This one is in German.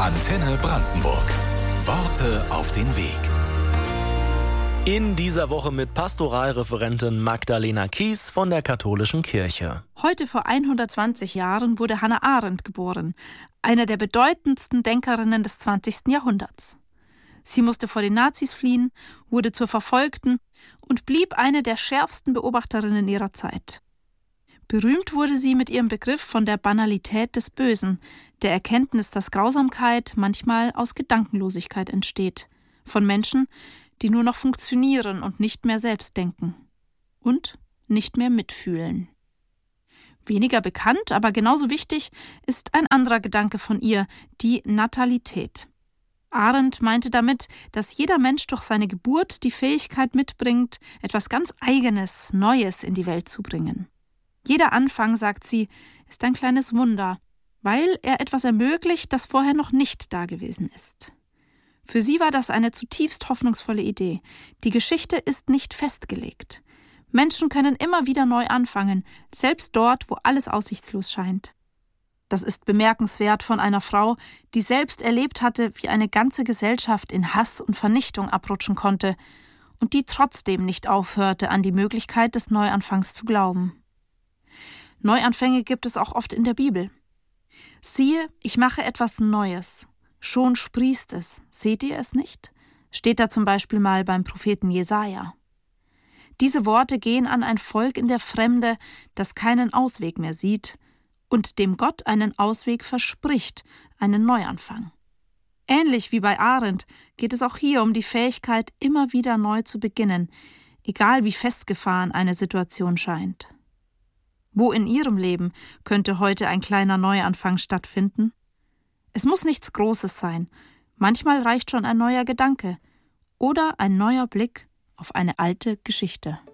Antenne Brandenburg. Worte auf den Weg. In dieser Woche mit Pastoralreferentin Magdalena Kies von der Katholischen Kirche. Heute vor 120 Jahren wurde Hannah Arendt geboren, eine der bedeutendsten Denkerinnen des 20. Jahrhunderts. Sie musste vor den Nazis fliehen, wurde zur Verfolgten und blieb eine der schärfsten Beobachterinnen ihrer Zeit. Berühmt wurde sie mit ihrem Begriff von der Banalität des Bösen, der Erkenntnis, dass Grausamkeit manchmal aus Gedankenlosigkeit entsteht, von Menschen, die nur noch funktionieren und nicht mehr selbst denken und nicht mehr mitfühlen. Weniger bekannt, aber genauso wichtig ist ein anderer Gedanke von ihr, die Natalität. Arendt meinte damit, dass jeder Mensch durch seine Geburt die Fähigkeit mitbringt, etwas ganz Eigenes, Neues in die Welt zu bringen. Jeder Anfang, sagt sie, ist ein kleines Wunder, weil er etwas ermöglicht, das vorher noch nicht dagewesen ist. Für sie war das eine zutiefst hoffnungsvolle Idee. Die Geschichte ist nicht festgelegt. Menschen können immer wieder neu anfangen, selbst dort, wo alles aussichtslos scheint. Das ist bemerkenswert von einer Frau, die selbst erlebt hatte, wie eine ganze Gesellschaft in Hass und Vernichtung abrutschen konnte und die trotzdem nicht aufhörte, an die Möglichkeit des Neuanfangs zu glauben. Neuanfänge gibt es auch oft in der Bibel. Siehe, ich mache etwas Neues. Schon sprießt es. Seht ihr es nicht? Steht da zum Beispiel mal beim Propheten Jesaja. Diese Worte gehen an ein Volk in der Fremde, das keinen Ausweg mehr sieht und dem Gott einen Ausweg verspricht, einen Neuanfang. Ähnlich wie bei Arendt geht es auch hier um die Fähigkeit, immer wieder neu zu beginnen, egal wie festgefahren eine Situation scheint. Wo in Ihrem Leben könnte heute ein kleiner Neuanfang stattfinden? Es muss nichts Großes sein. Manchmal reicht schon ein neuer Gedanke oder ein neuer Blick auf eine alte Geschichte.